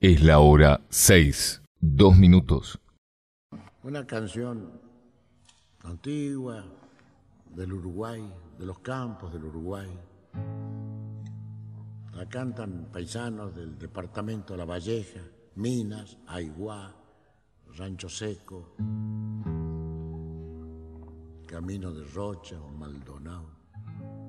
Es la hora 6, 2 minutos. Una canción antigua del Uruguay, de los campos del Uruguay. La cantan paisanos del departamento de La Valleja, Minas, Aiguá, Rancho Seco, Camino de Rocha o Maldonado.